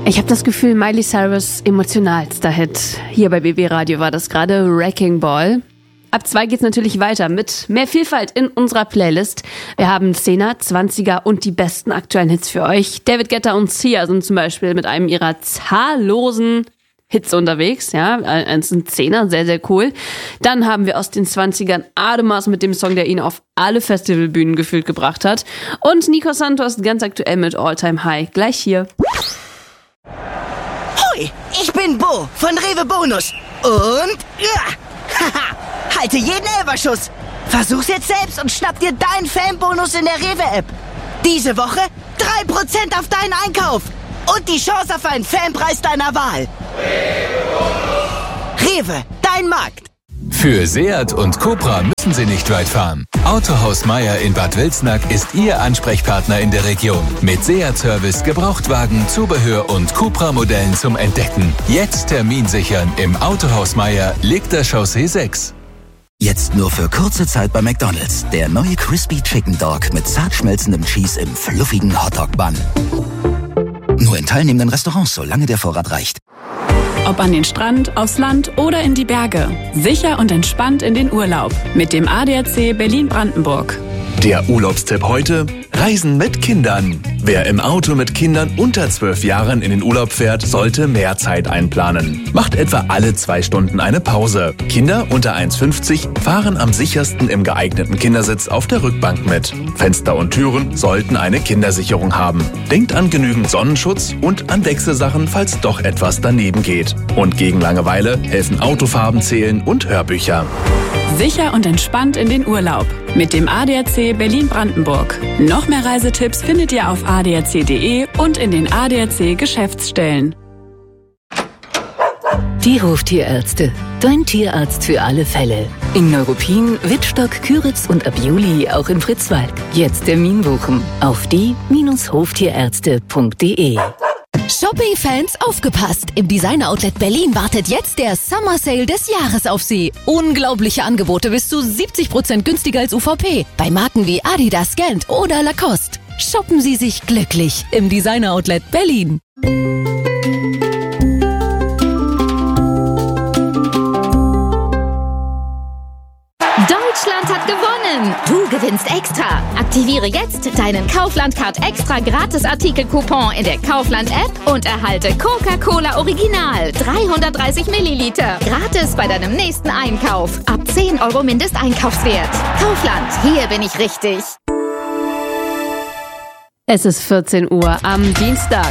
Ich habe das Gefühl, Miley Cyrus' emotionalster Hit. Hier bei BB Radio war das gerade Wrecking Ball. Ab 2 geht's natürlich weiter mit mehr Vielfalt in unserer Playlist. Wir haben 10er, 20er und die besten aktuellen Hits für euch. David Guetta und Sia sind zum Beispiel mit einem ihrer zahllosen Hits unterwegs. Ja, eins sind 10er, sehr, sehr cool. Dann haben wir aus den 20ern Ademmaß mit dem Song, der ihn auf alle Festivalbühnen gefühlt gebracht hat. Und Nico Santos ganz aktuell mit All Time High. Gleich hier. Hoi, ich bin Bo von Rewe Bonus. Und haha, halte jeden Elferschuss. Versuch's jetzt selbst und schnapp dir deinen Fanbonus in der Rewe-App. Diese Woche 3% auf deinen Einkauf. Und die Chance auf einen Fanpreis deiner Wahl. Rewe, dein Markt. Für Seat und Cupra müssen Sie nicht weit fahren. Autohaus Meier in Bad Wilsnack ist Ihr Ansprechpartner in der Region. Mit Seat-Service, Gebrauchtwagen, Zubehör und Cupra-Modellen zum Entdecken. Jetzt Termin sichern im Autohaus Meier, Liegter Chaussee 6. Jetzt nur für kurze Zeit bei McDonald's. Der neue Crispy Chicken Dog mit zart schmelzendem Cheese im fluffigen Hotdog-Bun. Nur in teilnehmenden Restaurants, solange der Vorrat reicht. Ob an den Strand, aufs Land oder in die Berge. Sicher und entspannt in den Urlaub. Mit dem ADAC Berlin-Brandenburg. Der Urlaubstipp heute: Reisen mit Kindern. Wer im Auto mit Kindern unter 12 Jahren in den Urlaub fährt, sollte mehr Zeit einplanen. Macht etwa alle 2 Stunden eine Pause. Kinder unter 1,50 fahren am sichersten im geeigneten Kindersitz auf der Rückbank mit. Fenster und Türen sollten eine Kindersicherung haben. Denkt an genügend Sonnenschutz und an Wechselsachen, falls doch etwas daneben geht. Und gegen Langeweile helfen Autofarben zählen und Hörbücher. Sicher und entspannt in den Urlaub. Mit dem ADAC Berlin-Brandenburg. Noch mehr Reisetipps findet ihr auf adac.de und in den ADAC Geschäftsstellen. Die Hoftierärzte. Dein Tierarzt für alle Fälle. In Neuruppin, Wittstock, Küritz und ab Juli auch in Fritzwald. Jetzt Termin buchen auf die-hoftierärzte.de. Shopping-Fans, aufgepasst! Im Designer-Outlet Berlin wartet jetzt der Summer Sale des Jahres auf Sie. Unglaubliche Angebote bis zu 70% günstiger als UVP. Bei Marken wie Adidas, Gant oder Lacoste. Shoppen Sie sich glücklich im Designer-Outlet Berlin. Deutschland hat gewonnen! Du gewinnst extra! Aktiviere jetzt deinen Kaufland-Card extra Gratis-Artikel-Coupon in der Kaufland-App und erhalte Coca-Cola Original 330 Milliliter. Gratis bei deinem nächsten Einkauf. Ab 10 € Mindesteinkaufswert. Kaufland, hier bin ich richtig. Es ist 14 Uhr am Dienstag.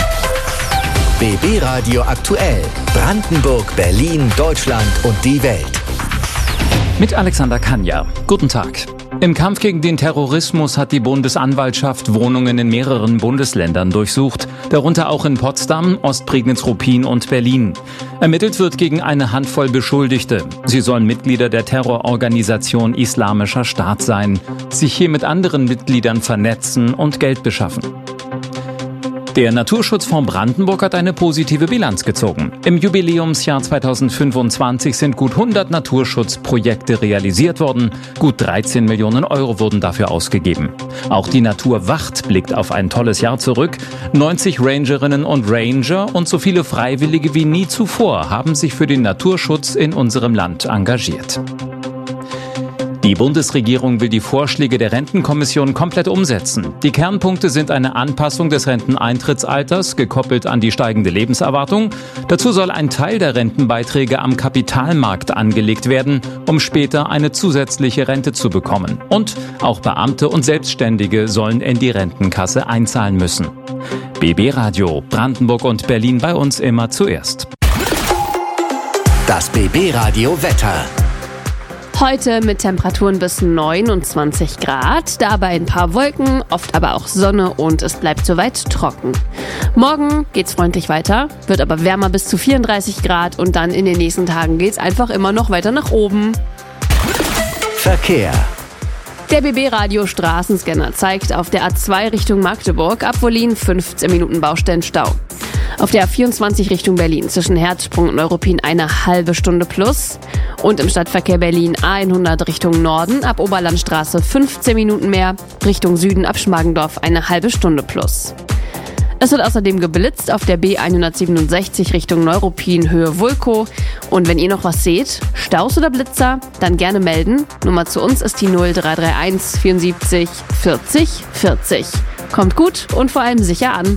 BB Radio aktuell. Brandenburg, Berlin, Deutschland und die Welt. Mit Alexander Kanja. Guten Tag. Im Kampf gegen den Terrorismus hat die Bundesanwaltschaft Wohnungen in mehreren Bundesländern durchsucht, darunter auch in Potsdam, Ostprignitz-Ruppin und Berlin. Ermittelt wird gegen eine Handvoll Beschuldigte. Sie sollen Mitglieder der Terrororganisation Islamischer Staat sein, sich hier mit anderen Mitgliedern vernetzen und Geld beschaffen. Der Naturschutzfonds Brandenburg hat eine positive Bilanz gezogen. Im Jubiläumsjahr 2025 sind gut 100 Naturschutzprojekte realisiert worden. Gut 13 Millionen € wurden dafür ausgegeben. Auch die Naturwacht blickt auf ein tolles Jahr zurück. 90 Rangerinnen und Ranger und so viele Freiwillige wie nie zuvor haben sich für den Naturschutz in unserem Land engagiert. Die Bundesregierung will die Vorschläge der Rentenkommission komplett umsetzen. Die Kernpunkte sind eine Anpassung des Renteneintrittsalters, gekoppelt an die steigende Lebenserwartung. Dazu soll ein Teil der Rentenbeiträge am Kapitalmarkt angelegt werden, um später eine zusätzliche Rente zu bekommen. Und auch Beamte und Selbstständige sollen in die Rentenkasse einzahlen müssen. BB Radio, Brandenburg und Berlin bei uns immer zuerst. Das BB Radio Wetter. Heute mit Temperaturen bis 29 Grad, dabei ein paar Wolken, oft aber auch Sonne und es bleibt soweit trocken. Morgen geht's freundlich weiter, wird aber wärmer bis zu 34 Grad und dann in den nächsten Tagen geht's einfach immer noch weiter nach oben. Verkehr. Der BB-Radio Straßenscanner zeigt auf der A2 Richtung Magdeburg ab Wollin 15 Minuten Baustellenstau. Auf der A24 Richtung Berlin zwischen Herzsprung und Neuruppin eine halbe Stunde plus. Und im Stadtverkehr Berlin A100 Richtung Norden ab Oberlandstraße 15 Minuten mehr. Richtung Süden ab Schmargendorf eine halbe Stunde plus. Es wird außerdem geblitzt auf der B167 Richtung Neuruppin Höhe Vulko. Und wenn ihr noch was seht, Staus oder Blitzer, dann gerne melden. Nummer zu uns ist die 0331 74 40 40. Kommt gut und vor allem sicher an.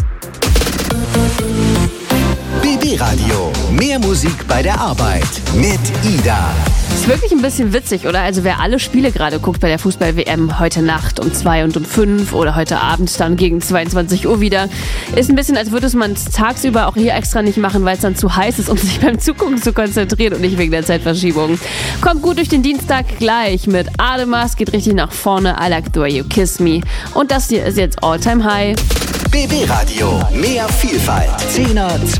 BB Radio. Mehr Musik bei der Arbeit mit Ida. Ist wirklich ein bisschen witzig, oder? Also wer alle Spiele gerade guckt bei der Fußball-WM heute Nacht um 2 und um 5 oder heute Abend dann gegen 22 Uhr wieder, ist ein bisschen, als würde man es tagsüber auch hier extra nicht machen, weil es dann zu heiß ist, um sich beim Zugucken zu konzentrieren und nicht wegen der Zeitverschiebung. Kommt gut durch den Dienstag gleich mit Ademas, geht richtig nach vorne, I Like the Way You Kiss Me. Und das hier ist jetzt All Time High. BB Radio. Mehr Vielfalt. 10er,